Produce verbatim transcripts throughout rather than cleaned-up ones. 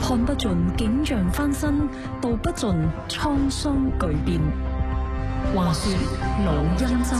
看不盡景象翻新，道不盡滄桑巨變。話說老欽州，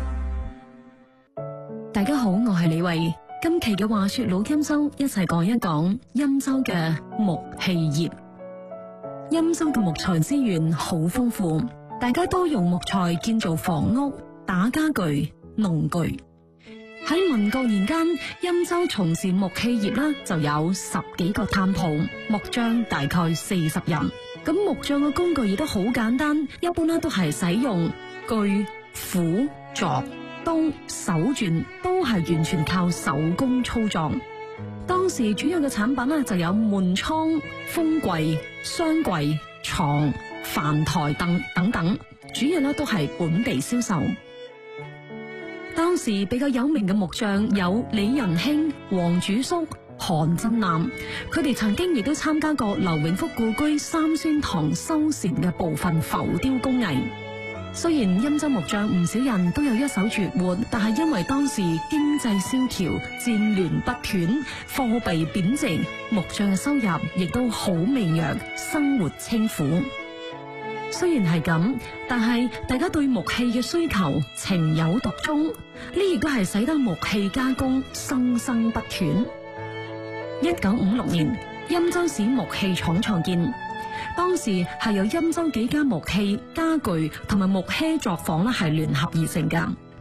大家好，我係李慧。今期嘅話說老欽州，一齊講一講欽州嘅木器業。欽州嘅木材資源好豐富，大家都用木材建造房屋、打家具、農具。喺民國年間，欽州從事木器業啦，就有十幾個攤鋪，木匠大概四十人。咁木匠嘅工具亦都好簡單，一般咧都係使用鋸、斧、鑿、刀、手鑽，都係完全靠手工操作。當時主要嘅產品咧就有門窗、風櫃、雙櫃、床、飯台等等等，主要咧都係本地銷售。當時比較有名嘅木匠有李仁興、黃主叔、韓振南，佢哋曾經亦都參加過劉永福故居三宣堂修繕嘅部分浮雕工藝。雖然欽州木匠唔少人都有一手絕活，但係因為當時經濟蕭條、戰亂不斷、貨幣貶值，木匠嘅收入亦都好微弱，生活清苦。雖然係咁，但係大家對木器嘅需求情有獨鍾，呢亦都係使得木器加工生生不斷。一九五六年，欽州市木器廠創建，當時係由欽州幾家木器、家具同埋木坯作坊咧係聯合而成嘅。